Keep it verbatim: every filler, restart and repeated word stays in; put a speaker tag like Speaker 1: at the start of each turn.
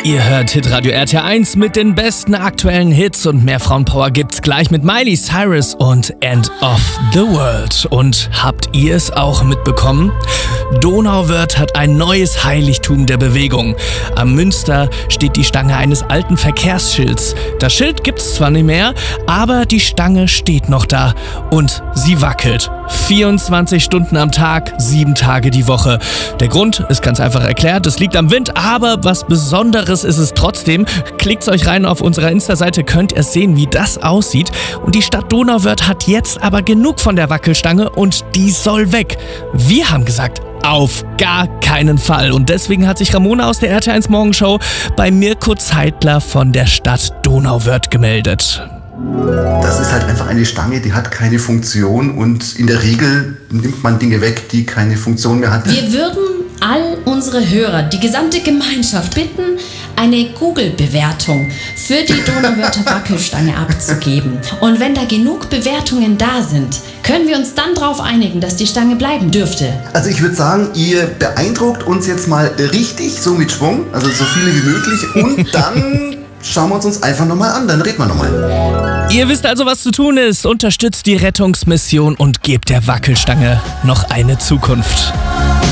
Speaker 1: Ihr hört Hitradio R T eins mit den besten aktuellen Hits und mehr Frauenpower gibt's gleich mit Miley Cyrus und End of the World. Und habt ihr es auch mitbekommen? Donauwörth hat ein neues Heiligtum der Bewegung. Am Münster steht die Stange eines alten Verkehrsschilds. Das Schild gibt's zwar nicht mehr, aber die Stange steht noch da und sie wackelt. vierundzwanzig Stunden am Tag, sieben Tage die Woche. Der Grund ist ganz einfach erklärt, es liegt am Wind, aber was Besonderes ist es trotzdem. Klickt euch rein auf unserer Insta-Seite, könnt ihr sehen, wie das aussieht. Und die Stadt Donauwörth hat jetzt aber genug von der Wackelstange und die soll weg. Wir haben gesagt, auf gar keinen Fall. Und deswegen hat sich Ramona aus der R T eins Morgenshow bei Mirko Zeitler von der Stadt Donauwörth gemeldet.
Speaker 2: Das ist halt einfach eine Stange, die hat keine Funktion und in der Regel nimmt man Dinge weg, die keine Funktion mehr hat.
Speaker 3: Wir würden all unsere Hörer, die gesamte Gemeinschaft bitten, eine Google-Bewertung für die Donauwörther Wackelstange abzugeben. Und wenn da genug Bewertungen da sind, können wir uns dann darauf einigen, dass die Stange bleiben dürfte.
Speaker 2: Also ich würde sagen, ihr beeindruckt uns jetzt mal richtig, so mit Schwung, also so viele wie möglich und dann schauen wir uns uns einfach nochmal an, dann reden wir nochmal.
Speaker 1: Ihr wisst also, was zu tun ist. Unterstützt die Rettungsmission und gebt der Wackelstange noch eine Zukunft.